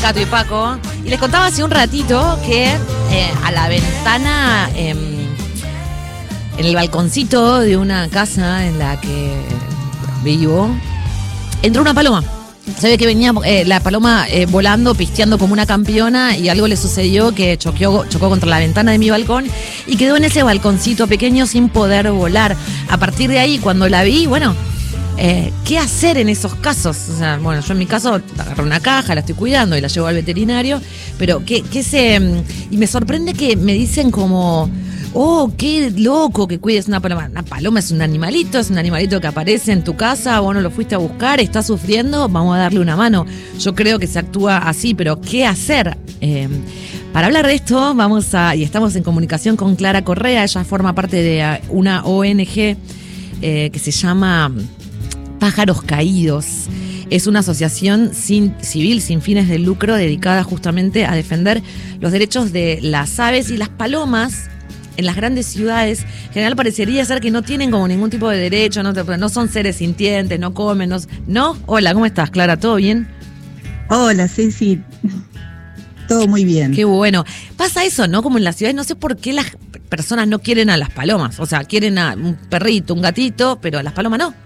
Cato y Paco. Y les contaba hace un ratito que a la ventana, en el balconcito de una casa en la que vivo, entró una paloma. Se ve que venía la paloma volando, pisteando como una campeona, y algo le sucedió que chocó contra la ventana de mi balcón y quedó en ese balconcito pequeño sin poder volar. A partir de ahí, cuando la vi, bueno, ¿qué hacer en esos casos? O sea, bueno, yo en mi caso agarré una caja, la estoy cuidando y la llevo al veterinario, pero y me sorprende que me dicen como: oh, qué loco que cuides una paloma. Una paloma es un animalito que aparece en tu casa, vos no lo fuiste a buscar, está sufriendo, vamos a darle una mano. Yo creo que se actúa así, pero ¿qué hacer? Para hablar de esto, y estamos en comunicación con Clara Correa. Ella forma parte de una ONG que se llama Pájaros Caídos. Es una asociación civil sin fines de lucro dedicada justamente a defender los derechos de las aves y las palomas. En las grandes ciudades, en general parecería ser que no tienen como ningún tipo de derecho, no son seres sintientes, no comen, ¿no? Hola, ¿cómo estás, Clara? ¿Todo bien? Hola, Ceci. Todo muy bien. Qué bueno. Pasa eso, ¿no? Como en las ciudades, no sé por qué las personas no quieren a las palomas. O sea, quieren a un perrito, un gatito, pero a las palomas no.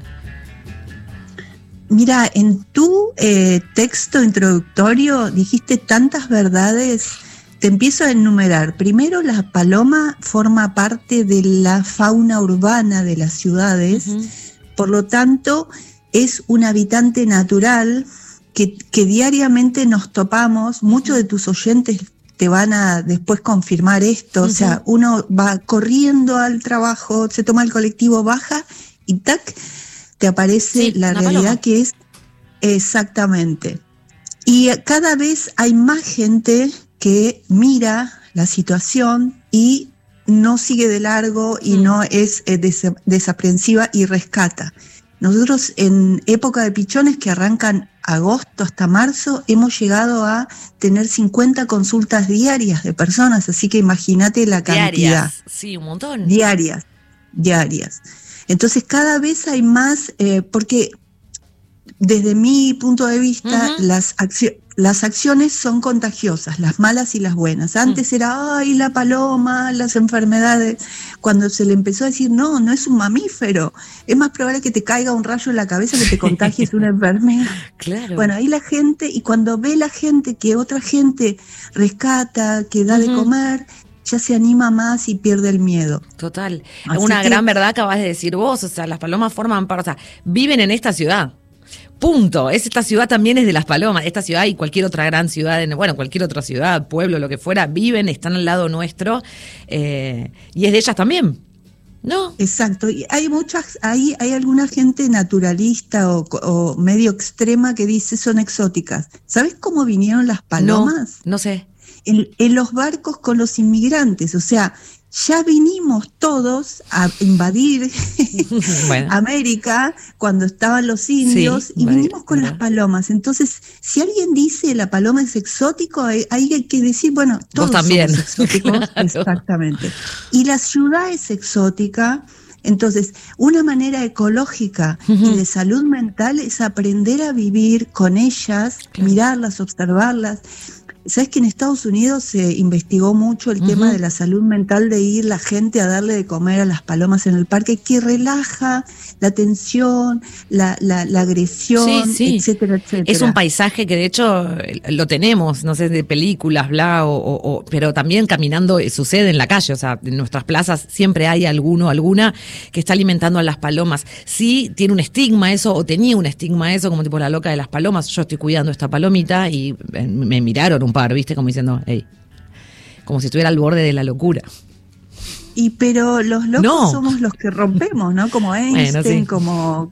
Mira, en tu texto introductorio dijiste tantas verdades. Te empiezo a enumerar. Primero, la paloma forma parte de la fauna urbana de las ciudades, por lo tanto, es un habitante natural que diariamente nos topamos. Muchos de tus oyentes te van a después confirmar esto. O sea, uno va corriendo al trabajo, se toma el colectivo, baja y ¡tac! Te aparece la realidad paloma. Que es exactamente. Y cada vez hay más gente que mira la situación y no sigue de largo y no es desaprensiva y rescata. Nosotros en época de pichones, que arrancan agosto hasta marzo, hemos llegado a tener 50 consultas diarias de personas, así que imagínate la cantidad. Diarias, sí, un montón. Diarias. Entonces cada vez hay más, porque desde mi punto de vista, las acciones son contagiosas, las malas y las buenas. Antes era, ay, la paloma, las enfermedades. Cuando se le empezó a decir, no es un mamífero, es más probable que te caiga un rayo en la cabeza que te contagies una enfermedad. Claro. Bueno, ahí la gente, y cuando ve la gente que otra gente rescata, que da de comer, ya se anima más y pierde el miedo. Total. Una gran verdad acabas de decir vos, o sea, las palomas forman parte, o sea, viven en esta ciudad. Punto. Esta ciudad también es de las palomas. Esta ciudad y cualquier otra gran ciudad, cualquier otra ciudad, pueblo, lo que fuera, viven, están al lado nuestro, y es de ellas también, ¿no? Exacto. Y hay hay alguna gente naturalista o medio extrema que dice son exóticas. ¿Sabes cómo vinieron las palomas? No sé. En los barcos con los inmigrantes, o sea, ya vinimos todos a invadir América cuando estaban los indios, y vinimos con las palomas. Entonces, si alguien dice la paloma es exótico, hay que decir, bueno, todos también somos exóticos. Claro. Exactamente. Y la ciudad es exótica. Entonces, una manera ecológica y de salud mental es aprender a vivir con ellas, mirarlas, observarlas. ¿Sabes que en Estados Unidos se investigó mucho el tema de la salud mental, de ir la gente a darle de comer a las palomas en el parque, que relaja la tensión, la agresión, etcétera, etcétera? Es un paisaje que de hecho lo tenemos, no sé, de películas, pero también caminando sucede en la calle, o sea, en nuestras plazas siempre hay alguna que está alimentando a las palomas. Sí, tiene un estigma eso, o tenía un estigma eso, como tipo la loca de las palomas. Yo estoy cuidando esta palomita y me miraron un par, ¿viste? Como diciendo, hey, como si estuviera al borde de la locura. Pero los locos somos los que rompemos, ¿no? Como Einstein, como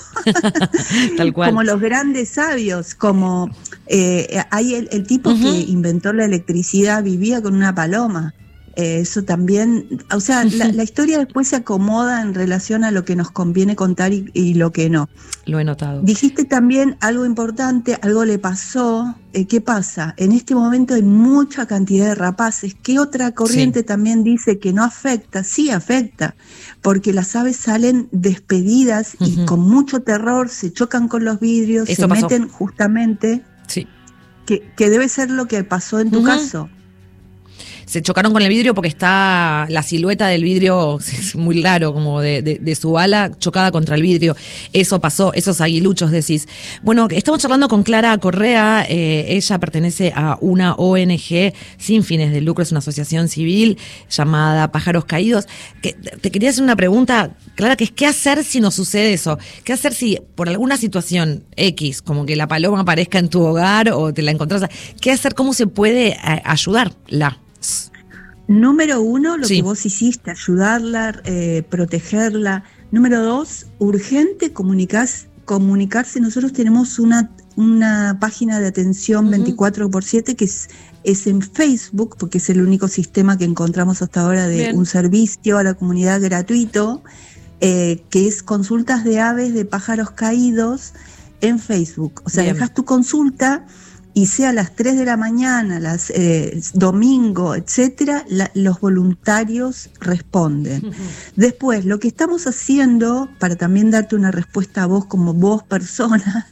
tal cual. Como los grandes sabios, como hay el tipo que inventó la electricidad, vivía con una paloma. Eso también, o sea, la historia después se acomoda en relación a lo que nos conviene contar y lo que no. Lo he notado. Dijiste también algo importante, algo le pasó. ¿Qué pasa? En este momento hay mucha cantidad de rapaces. ¿Qué otra corriente también dice que no afecta? Sí afecta, porque las aves salen despedidas y con mucho terror, se chocan con los vidrios, eso se pasó. meten justamente... Sí. Que debe ser lo que pasó en tu caso. Se chocaron con el vidrio porque está la silueta del vidrio, es muy raro, como de su ala chocada contra el vidrio. Eso pasó, esos aguiluchos decís. Bueno, estamos charlando con Clara Correa, ella pertenece a una ONG sin fines de lucro, es una asociación civil llamada Pájaros Caídos. Te quería hacer una pregunta, Clara, que es ¿qué hacer si nos sucede eso? ¿Qué hacer si por alguna situación X, como que la paloma aparezca en tu hogar o te la encontrás? ¿Qué hacer? ¿Cómo se puede ayudarla? Número 1, lo que vos hiciste, ayudarla, protegerla. Número 2, urgente comunicarse. Nosotros tenemos una página de atención 24/7 que es en Facebook, porque es el único sistema que encontramos hasta ahora de un servicio a la comunidad gratuito, que es consultas de aves de pájaros caídos en Facebook. O sea, dejas tu consulta y sea a las 3 de la mañana, domingo, etcétera, los voluntarios responden. Después, lo que estamos haciendo, para también darte una respuesta a vos como vos persona,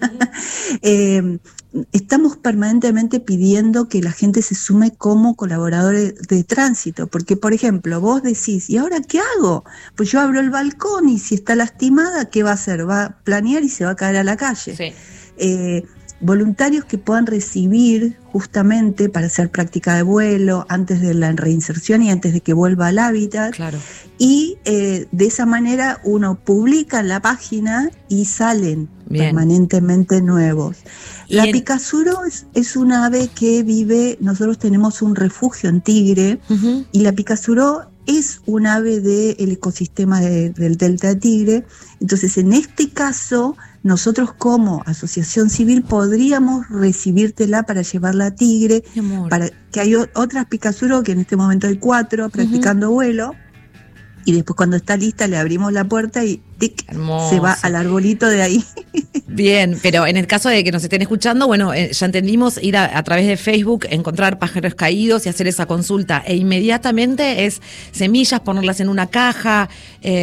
estamos permanentemente pidiendo que la gente se sume como colaboradores de tránsito, porque, por ejemplo, vos decís, ¿y ahora qué hago? Pues yo abro el balcón y si está lastimada, ¿qué va a hacer? Va a planear y se va a caer a la calle. Sí. Voluntarios que puedan recibir justamente para hacer práctica de vuelo antes de la reinserción y antes de que vuelva al hábitat. Claro. Y de esa manera uno publica en la página y salen permanentemente nuevos. La picazuro es un ave que vive, nosotros tenemos un refugio en Tigre, y la picazuro es un ave del ecosistema del Delta de Tigre. Entonces, en este caso, nosotros como asociación civil podríamos recibírtela para llevarla a Tigre, para que hay otras picazuro, que en este momento hay 4 practicando vuelo, y después cuando está lista le abrimos la puerta y ¡tic! Se va al arbolito de ahí. Bien, pero en el caso de que nos estén escuchando, bueno, ya entendimos, ir a través de Facebook, encontrar pájaros caídos y hacer esa consulta, e inmediatamente es semillas, ponerlas en una caja,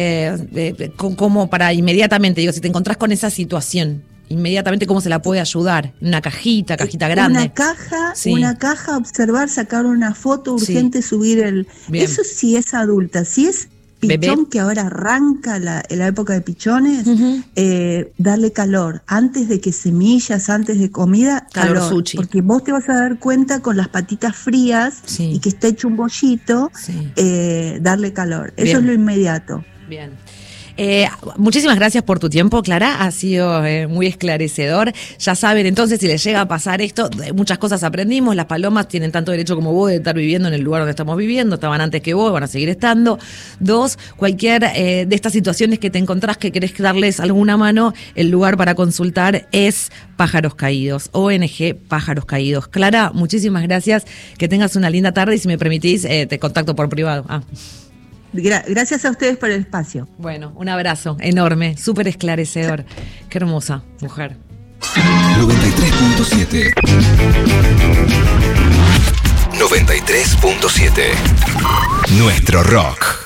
como para inmediatamente, digo, si te encontrás con esa situación, inmediatamente cómo se la puede ayudar, una cajita grande. Una caja, observar, sacar una foto urgente, subir eso sí es adulta, si es pichón, bebé, que ahora arranca la época de pichones, darle calor, antes de que semillas, antes de comida, calor, porque vos te vas a dar cuenta con las patitas frías y que está hecho un bollito, darle calor, eso es lo inmediato. Bien. Muchísimas gracias por tu tiempo, Clara, ha sido muy esclarecedor. Ya saben, entonces, si les llega a pasar esto, muchas cosas aprendimos. Las palomas tienen tanto derecho como vos de estar viviendo en el lugar donde estamos viviendo, estaban antes que vos, van a seguir estando. 2, cualquier de estas situaciones que te encontrás que querés darles alguna mano, el lugar para consultar es Pájaros Caídos, ONG Pájaros Caídos. Clara, muchísimas gracias, que tengas una linda tarde y si me permitís, te contacto por privado. Gracias a ustedes por el espacio. Bueno, un abrazo enorme, súper esclarecedor. Qué hermosa mujer. 93.7 93.7 Nuestro rock.